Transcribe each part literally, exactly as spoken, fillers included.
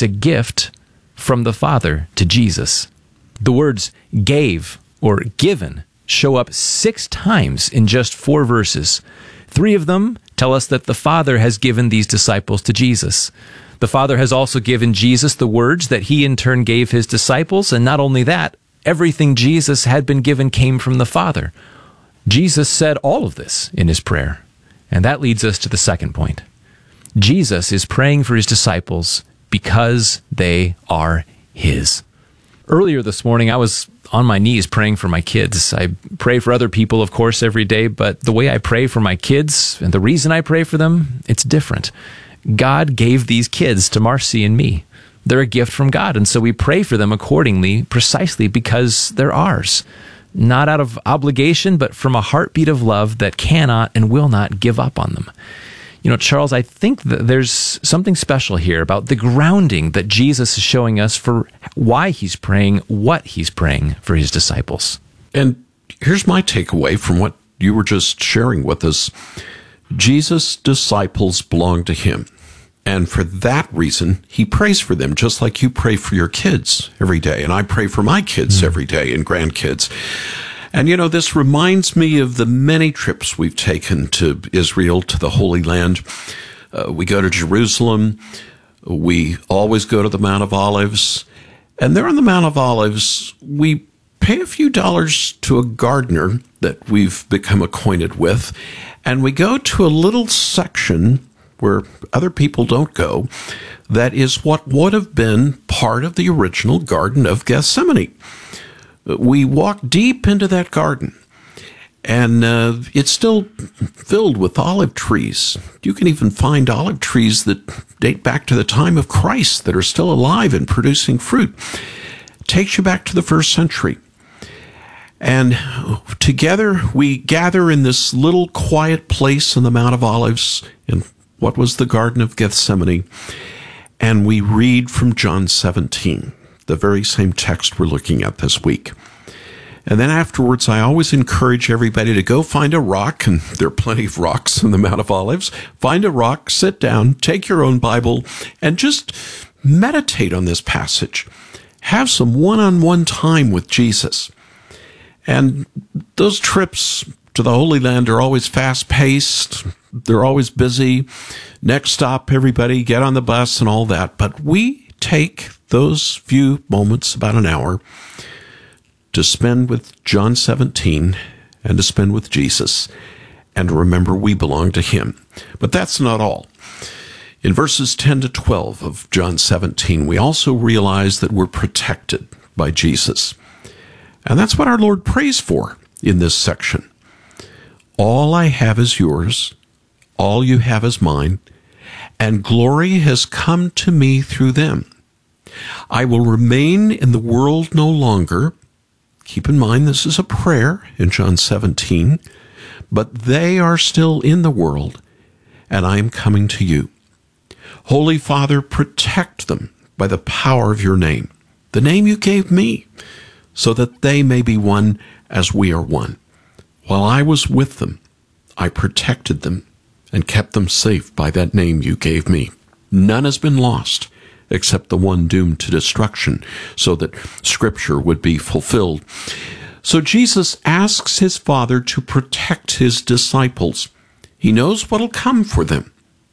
is a gift from the Father to Jesus. The words gave or given show up six times in just four verses. Three of them tell us that the Father has given these disciples to Jesus. The Father has also given Jesus the words that he in turn gave his disciples, and not only that, everything Jesus had been given came from the Father. Jesus said all of this in his prayer, and that leads us to the second point. Jesus is praying for his disciples because they are his. Earlier this morning, I was on my knees praying for my kids. I pray for other people, of course, every day, but the way I pray for my kids and the reason I pray for them, it's different. God gave these kids to Marcy and me. They're a gift from God, and so we pray for them accordingly, precisely because they're ours. Not out of obligation, but from a heartbeat of love that cannot and will not give up on them. You know, Charles, I think that there's something special here about the grounding that Jesus is showing us for why he's praying, what he's praying for his disciples. And here's my takeaway from what you were just sharing with us. Jesus' disciples belong to him. And for that reason, he prays for them, just like you pray for your kids every day. And I pray for my kids mm. every day and grandkids. And, you know, this reminds me of the many trips we've taken to Israel, to the Holy Land. Uh, we go to Jerusalem. We always go to the Mount of Olives. And there on the Mount of Olives, we pay a few dollars to a gardener that we've become acquainted with. And we go to a little section where other people don't go, that is what would have been part of the original Garden of Gethsemane. We walk deep into that garden, and uh, it's still filled with olive trees. You can even find olive trees that date back to the time of Christ that are still alive and producing fruit. It takes you back to the first century. And together we gather in this little quiet place in the Mount of Olives in what was the Garden of Gethsemane, and we read from John seventeen, the very same text we're looking at this week. And then afterwards, I always encourage everybody to go find a rock, and there are plenty of rocks in the Mount of Olives. Find a rock, sit down, take your own Bible, and just meditate on this passage. Have some one-on-one time with Jesus. And those trips to the Holy Land are always fast-paced. They're always busy. Next stop, everybody, get on the bus and all that. But we take those few moments, about an hour, to spend with John seventeen and to spend with Jesus and to remember we belong to him. But that's not all. In verses ten to twelve of John seventeen, we also realize that we're protected by Jesus. And that's what our Lord prays for in this section. All I have is yours, all you have is mine, and glory has come to me through them. I will remain in the world no longer. Keep in mind, this is a prayer in John seventeen, but they are still in the world, and I am coming to you. Holy Father, protect them by the power of your name, the name you gave me, so that they may be one as we are one. While I was with them, I protected them and kept them safe by that name you gave me. None has been lost except the one doomed to destruction, so that Scripture would be fulfilled. So Jesus asks his Father to protect his disciples. He knows what'll come for them.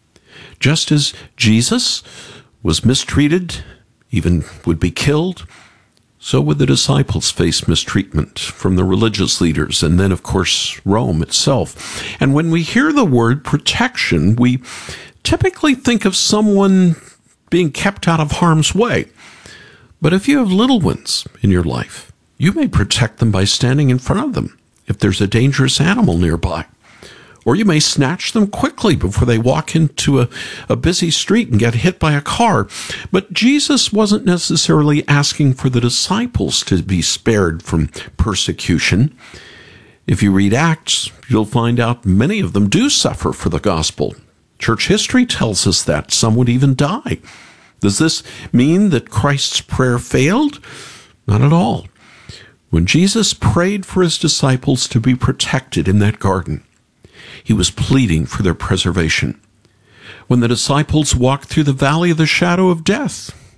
Just as Jesus was mistreated, even would be killed, so would the disciples face mistreatment from the religious leaders and then, of course, Rome itself. And when we hear the word protection, we typically think of someone being kept out of harm's way. But if you have little ones in your life, you may protect them by standing in front of them if there's a dangerous animal nearby. Or you may snatch them quickly before they walk into a, a busy street and get hit by a car. But Jesus wasn't necessarily asking for the disciples to be spared from persecution. If you read Acts, you'll find out many of them do suffer for the gospel. Church history tells us that some would even die. Does this mean that Christ's prayer failed? Not at all. When Jesus prayed for his disciples to be protected in that garden, he was pleading for their preservation. When the disciples walked through the valley of the shadow of death,